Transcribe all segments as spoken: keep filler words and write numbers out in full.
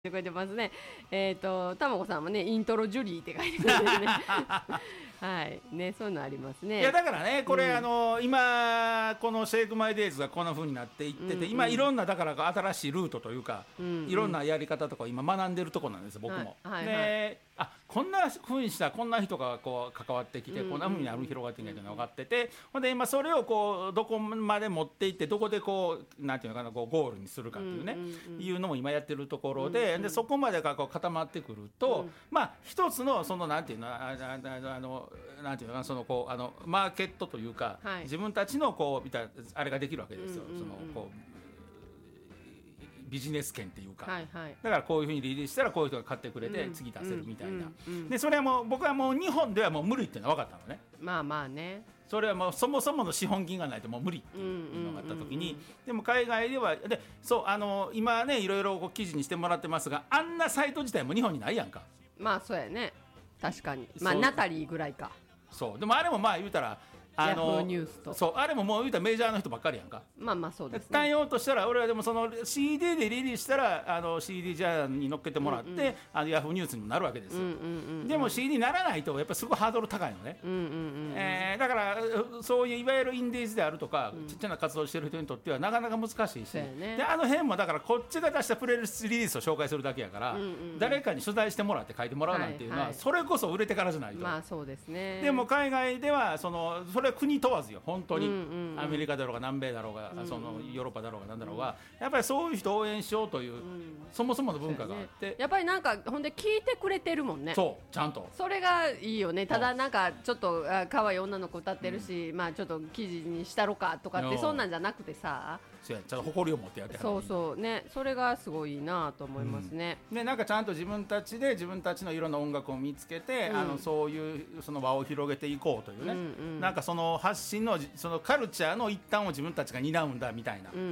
てくれてますね。えっ、ー、とたまこさんもねイントロジュリーって書いてくれてねはいね、そういうのありますね。 いやだからねこれ、うん、あの今このシェイクマイデイズがこんな風になっていってて、うんうん、今いろんなだから新しいルートというか、うんうん、いろんなやり方とか今学んでるとこなんです僕も、はいはいはい、であこんな風にしたらこんな人がこう関わってきて、うんうん、こんな風になる広がっていくんだというのが分かってて、ほんで今それをこうどこまで持っていってどこでこうなんていうのかなこうゴールにするかっていうね、うんうんうん、いうのも今やってるところで、うんうん、でそこまでがこう固まってくると、うん、まあ一つのそのなんていうのああのなんていうのかなそのこうあのマーケットというか、はい、自分たちのこうみたいなあれができるわけですよ、うんうんうん、そのこうビジネス圏っていうか、はいはい、だからこういうふうにリリースしたらこういう人が買ってくれて次出せるみたいな、うんうんうん、でそれはもう僕はもう日本ではもう無理っていうのは分かったのね。 まあまあねそれはもうそもそもの資本金がないともう無理っていうのがあった時に、うんうんうんうん、でも海外ではでそうあの今ねいろいろこう記事にしてもらってますがあんなサイト自体も日本にないやんか。 まあそうやね確かにまあナタリーぐらいか。 そうでもあれもまあ言うたらあのヤフーニュースとそうあれももう言うたらメジャーの人ばっかりやんか。 まあまあそうですね。 単用としたら俺はでもその シーディー でリリースしたらあの シーディー ジャーに乗っけてもらって、うんうん、あのヤフーニュースにもなるわけですよ、うんうんうんうん、でも シーディー にならないとやっぱりすごいハードル高いのね、うんうんうんうんえー、だからそういういわゆるインディーズであるとか、うん、ちっちゃな活動してる人にとってはなかなか難しいし、ね、であの辺もだからこっちが出したプレイリリースを紹介するだけやから、うんうん、誰かに取材してもらって書いてもらうなんていうのは、はいはい、それこそ売れてからじゃないと。 まあそうですね。 でも海外ではそのそれは国問わずよ本当に、うんうんうん、アメリカだろうが南米だろうが、うんうん、そのヨーロッパだろうがなんだろうが、うん、やっぱりそういう人を応援しようという、うん、そもそもの文化があって、ね、 やっぱりなんかほんで聞いてくれてるもんね。 そうちゃんとそれがいいよね。ただなんかちょっと可愛い女の子歌ってるし、うん、まあちょっと記事にしたろかとかってそんなんじゃなくてさちゃんと誇りを持ってやってはる。 そうそうねそれがすごいいいなと思いますね、 うん、でなんかちゃんと自分たちで自分たちのいろんな音楽を見つけて、うん、あのそういうその輪を広げていこうというね、うんうん、なんかその発信のそのカルチャーの一端を自分たちが担うんだみたいな、うんうんうん、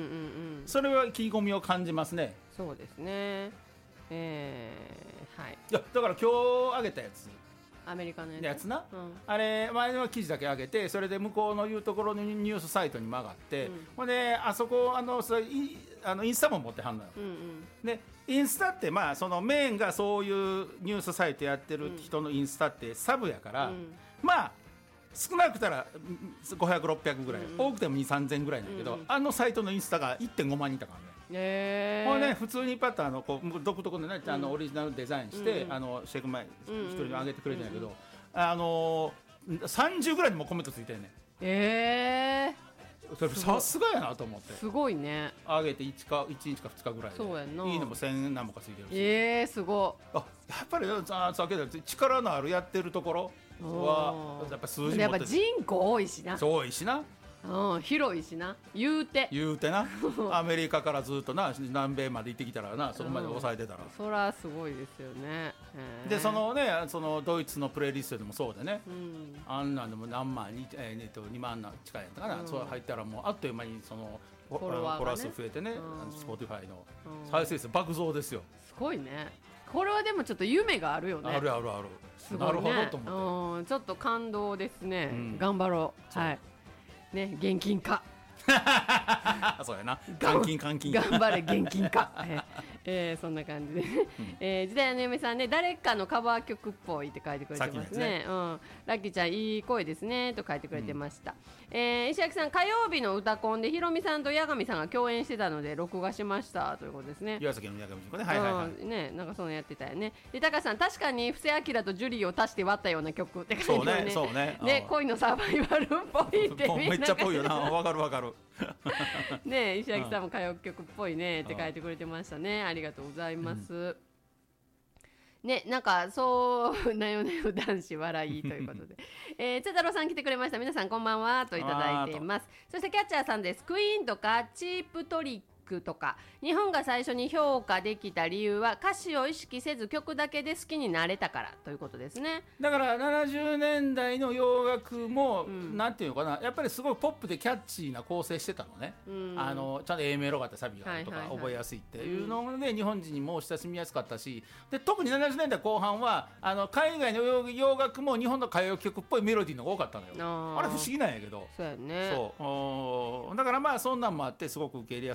それは意気込みを感じますね。 そうですね、えーはい、 いやだから今日あげたやつアメリカのやつ、 やつな、 うん、 あれ前の記事だけ上げてそれで向こうのいうところのニュースサイトに曲がって、うん、ほんであそこあのそれいあのインスタも持ってはんのよ、うんうん、でインスタってまあそのメインがそういうニュースサイトやってる人のインスタってサブやから、うん、まあ少なくたらごひゃく、ろっぴゃくぐらい、うん、多くてもにせん、さんぜんぐらいなんだけど、うん、あのサイトのインスタが いってんごまんにんいたからね。 へー。 これね普通にパッとあのこう独特のね、うん、あのオリジナルデザインして、うん、あのシェイクマイ一人に上げてくれてんやけど、うんうん、あのー、さんじゅうぐらいにもコメントついてるね。 えー、 それさすがやなと思って。 すごいね。 上げていちかいちにちかふつかぐらいでそうやないいのもせん何もかついてるし。 えー、すごい。 あやっぱりささっきの力のあるやってるところはやっぱ数字持っててやっぱ人口多いしな。 そう多いしな、 うん、広いしな言うて言うてなアメリカからずっとな南米まで行ってきたらなそこまで抑えてたら、うん、 そらすごいですよね。 でそのねそのドイツのプレイリストでもそうでね、うん、あんなんでも何万に、えー、とにまん近いやったかな、うん、そう入ったらもうあっという間にそのフォロワーが、ね、フォロワー数増えてね、うん、Spotify の再生数爆増ですよ。 すごいね。これはでもちょっと夢があるよね。 あるあるあるすごい、ね、 なるほどと思って、 うん、ちょっと感動ですね、うん、頑張ろう。はいね、現金化そうやな換金換金頑張れ現金化、えーえー、そんな感じで、うんえー、時代の嫁さんね誰かのカバー曲っぽいって書いてくれてますね、ねうん、ラッキーちゃんいい声ですねと書いてくれてました、うんえー、石垣さん火曜日の歌コンでひろみさんと八神さんが共演してたので録画しましたということですね。 岩崎の八神さんねはいはいはい、 うん、ねなんかそのやってたよね。で高橋さん確かに布施明とジュリーを足して割ったような曲って書いてるね。 そうねそうねで恋のサバイバルっぽいってみんなめっちゃっぽいよなわかるわかるね石垣さんも歌謡曲っぽいねって書いてくれてましたね。ありがとうございます、うんね、なんかそうなよね男子笑いということで、えー、津太郎さん来てくれました。皆さんこんばんはといただいています。そしてキャッチャーさんです。クイーンとかチープトリックとか日本が最初に評価できた理由は歌詞を意識せず曲だけで好きになれたからということですね。 だからななじゅうねんだいの洋楽も、うん、なんていうのかなやっぱりすごいポップでキャッチーな構成してたのね、うん、あのちゃんと A メロがあってサビがあるとか、はいはいはい、覚えやすいっていうので、うん、日本人にも親しみやすかったしで特にななじゅうねんだいこう半はあの海外の洋楽も日本の歌謡曲っぽいメロディーのが多かったのよ。 あ, あれ不思議なんやけどそうやね。 そうだからまあそんなんもあってすごく受け入れやすかったの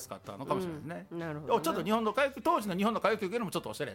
のかもしれないですね、 うん、なるほど、ね、 ちょっと日本の歌謡曲当時の日本の歌謡曲よりもちょっとおしゃれ